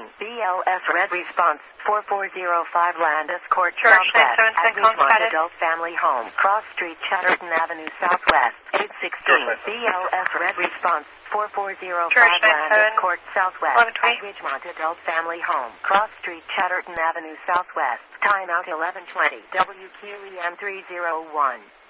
BLS Red Response 4405 Landis Court George Southwest at 976 Ridgemont Adult Family Home, Cross Street, Chatterton Avenue Southwest, 816. BLS Red Response 4405 Landis Court Southwest at Ridgemont Adult Family Home, Cross Street, Chatterton Avenue Southwest. Time out 11:20. WQEM 301.